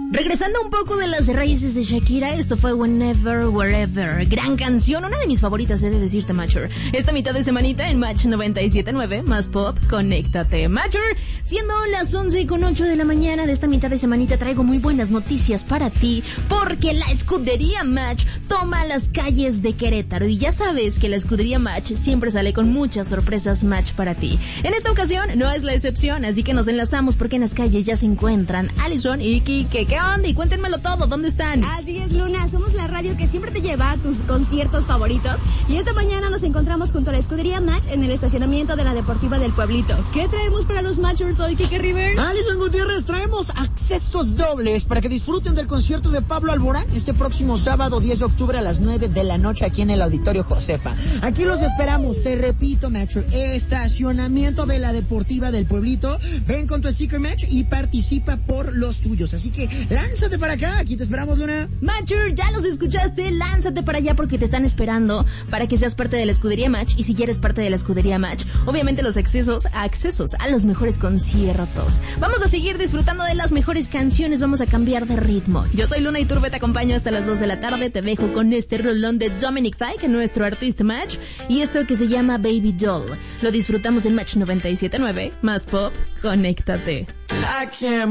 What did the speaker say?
Regresando un poco de las raíces de Shakira, esto fue Whenever, Wherever. Gran canción, una de mis favoritas, he de decirte, Matcher. Esta mitad de semanita en Match 97.9, más pop, conéctate. Matcher, siendo las 11:08 de la mañana de esta mitad de semanita, traigo muy buenas noticias para ti, porque la escudería Match toma las calles de Querétaro. Y ya sabes que la escudería Match siempre sale con muchas sorpresas Match para ti. En esta ocasión no es la excepción, así que nos enlazamos porque en las calles ya se encuentran Alison y Kike. ¿Qué onda? Y cuéntenmelo todo, ¿dónde están? Así es, Luna, somos la radio que siempre te lleva a tus conciertos favoritos. Y esta mañana nos encontramos junto a la escudería Match en el estacionamiento de la Deportiva del Pueblito. ¿Qué traemos para los Matchers hoy, Kike River? Alison Gutiérrez, traemos accesos dobles para que disfruten del concierto de Pablo Alborán este próximo sábado 10 de octubre a las 9 de la noche aquí en el Auditorio Josefa. Aquí los esperamos, te repito, Matcher, estacionamiento de la Deportiva del Pueblito. Ven con tu sticker Match y participa por los tuyos. Así que lánzate para acá, aquí te esperamos, Luna. Matcher, ya los escuchaste, lánzate para allá porque te están esperando para que seas parte de la escudería Match. Y si ya eres parte de la escudería Match, obviamente los accesos a los mejores conciertos. Vamos a seguir disfrutando de las mejores canciones, vamos a cambiar de ritmo. Yo soy Luna Iturbe, te acompaño hasta las 2 de la tarde, te dejo con este rolón de Dominic Fike, nuestro artista Match, y esto que se llama Baby Doll. Lo disfrutamos en Match 97.9, más pop, conéctate.